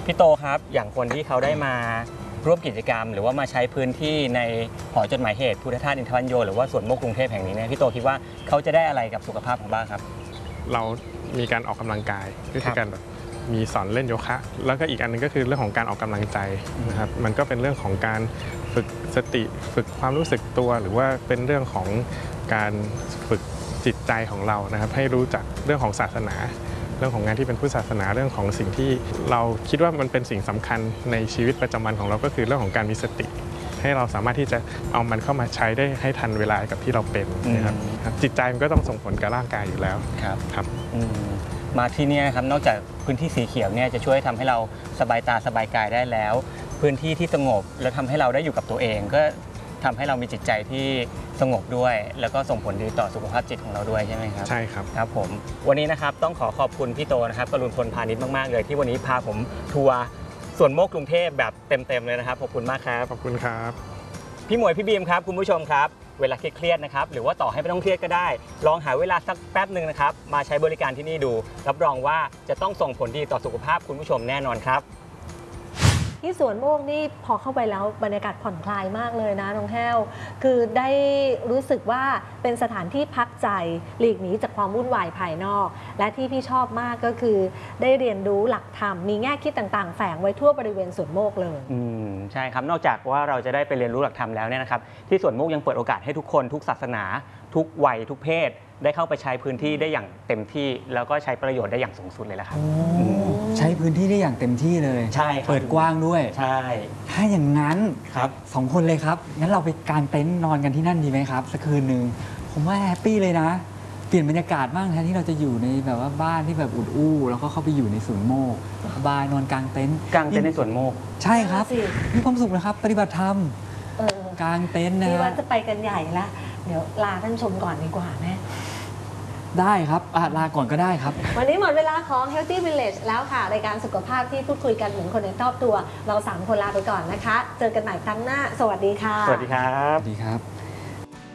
พี่โตครับอย่างคนที่เขาได้มาร่วมกิจกรรมหรือว่ามาใช้พื้นที่ในหอจดหมายเหตุพุทธทาสอินทวัญโยหรือว่าสวนโมกกรุงเทพแห่งนี้เนี่ยพี่โตคิดว่าเขาจะได้อะไรกับสุขภาพของบ้างครับเรามีการออกกำลังกายก็คือการแบบมีสอนเล่นโยคะแล้วก็อีกอันนึงก็คือเรื่องของการออกกำลังใจนะครับมันก็เป็นเรื่องของการฝึกสติฝึกความรู้สึกตัวหรือว่าเป็นเรื่องของการฝึกจิตใจของเรานะครับให้รู้จักเรื่องของศาสนาเรื่องของงานที่เป็นพุทธศาสนาเรื่องของสิ่งที่เราคิดว่ามันเป็นสิ่งสำคัญในชีวิตประจำวันของเราก็คือเรื่องของการมีสติให้เราสามารถที่จะเอามันเข้ามาใช้ได้ให้ทันเวลากับที่เราเป็นนะครับจิตใจมันก็ต้องส่งผลกับร่างกายอยู่แล้วครับมาที่นี่ครับนอกจากพื้นที่สีเขียวเนี่ยจะช่วยทำให้เราสบายตาสบายกายได้แล้วพื้นที่ที่สงบแล้วทำให้เราได้อยู่กับตัวเองก็ทำให้เรามีจิตใจที่สงบด้วยแล้วก็ส่งผลดีต่อสุขภาพจิตของเราด้วยใช่ไหมครับใช่ครับครับผมวันนี้นะครับต้องขอบคุณพี่โตนะครับกรุณพลพาณิชย์มากๆเลยที่วันนี้พาผมทัวร์สวนโมกกรุงเทพแบบเต็มๆเลยนะครับขอบคุณมากครับขอบคุณครับพี่หมวยพี่บีมครับคุณผู้ชมครับเวลาเครียดนะครับหรือว่าต่อให้ไม่ต้องเครียดก็ได้ลองหาเวลาสักแป๊บหนึ่งนะครับมาใช้บริการที่นี่ดูรับรองว่าจะต้องส่งผลดีต่อสุขภาพคุณผู้ชมแน่นอนครับที่สวนโมกนี่พอเข้าไปแล้วบรรยากาศผ่อนคลายมากเลยนะน้องแห้วคือได้รู้สึกว่าเป็นสถานที่พักใจหลีกหนีจากความวุ่นวายภายนอกและที่พี่ชอบมากก็คือได้เรียนรู้หลักธรรมมีแง่คิดต่างๆแฝงไว้ทั่วบริเวณสวนโมกเลยใช่ครับนอกจากว่าเราจะได้ไปเรียนรู้หลักธรรมแล้วเนี่ยนะครับที่สวนโมกยังเปิดโอกาสให้ทุกคนทุกศาสนาทุกวัยทุกเพศได้เข้าไปใช้พื้นที่ได้อย่างเต็มที่แล้วก็ใช้ประโยชน์ได้อย่างสูงสุดเลยละครับใช้พื้นที่ได้อย่างเต็มที่เลยใช่เปิดกว้างด้วยใช่ถ้าอย่างนั้นครับ 2 คนเลยครับงั้นเราไปกางเต็นท์นอนกันที่นั่นดีไหมครับสักคืนหนึ่งผมว่าแฮปปี้เลยนะเปลี่ยนบรรยากาศบ้างแทนที่เราจะอยู่ในแบบว่าบ้านที่แบบอุดอู้แล้วก็เข้าไปอยู่ในสวนโมกบายนอนกางเต็นท์ในสวนโมกใช่ครับมีความสุขนะครับปฏิบัติธรรมกางเต็นท์นะพี่ว่าจะไปกันใหญ่ละเดี๋ยวลาท่านชมก่อนดีกว่าแม่ได้ครับลาก่อนก็ได้ครับวันนี้หมดเวลาของ Healthy Village แล้วค่ะรายการสุขภาพที่พูดคุยกันเหมือนคนในครอบครัวเรา3 คนลาไปก่อนนะคะเจอกันใหม่ครั้งหน้าสวัสดีค่ะสวัสดีครับสวัสดีครับ